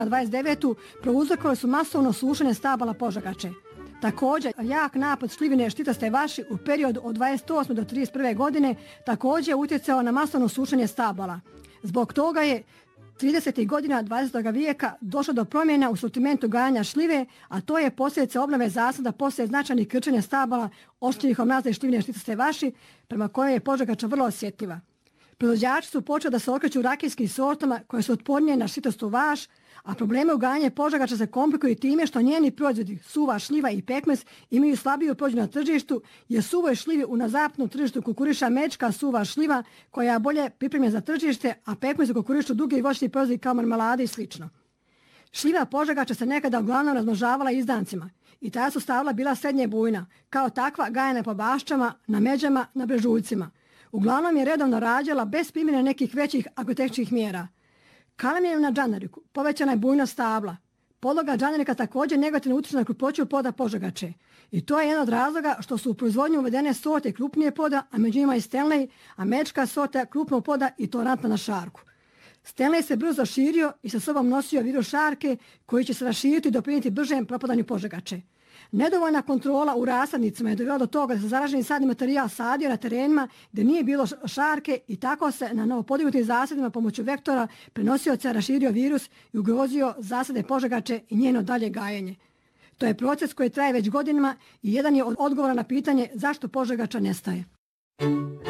29. prouzrokovali su masovno sušenje stabala požagače. Također, jak napad šljivine štitaste vaši u periodu od 28. do 31. godine također utjecao na masovno sušenje stabala. Zbog toga je 30. godina 20. vijeka došlo do promjena u sortimentu gajanja šljive, a to je posljedica obnove zasada poslije značajnih krčenja stabala oštećenih nazve šljivine štitaste vaši, prema kojoj je požagača vrlo osjetljiva. Proizvođači su počeli da se okreću rakijskim sortama koje su otpornije na štitastu vaš, a probleme u gajanju požagača se komplikuju time što njeni proizvodi suva šljiva i pekmez imaju slabiju prođu na tržištu, jer suvoj šljivi u na zapadnom tržištu konkuriše američka suva šljiva koja je bolje pripremljena za tržište, a pekmezu konkurišu drugi i voćni proizvodi kao marmelade i sl. Šljiva požagača se nekada uglavnom razmnožavala izdancima i tada su stavila bila srednje bujna, kao takva gajana po baščama, na međama, na brežuljcima. Uglavnom je redovno rađala bez primjene nekih većih agrotehničkih mjera. Kalemljenjem na džaneriku povećana je bujnost stabla. Podloga džanerika također negativno utječe na krupoću ploda požagače. I to je jedan od razloga što su u proizvodnju uvedene sorte krupnije ploda, a među njima i Stanley, američka sorta krupnog ploda i tolerantna na šarku. Stanley se brzo širio i sa sobom nosio virus šarke koji će se raširiti i doprinijeti bržem propadanju požagače. Nedovoljna kontrola u rasadnicima je dovela do toga da se zaraženi sadni materijal sadio na terenima gdje nije bilo šarke i tako se na novopodignutim zasadima pomoću vektora prenosioca raširio virus i ugrozio zasade požagače i njeno dalje gajenje. To je proces koji traje već godinama i jedan je od odgovora na pitanje zašto požagača nestaje.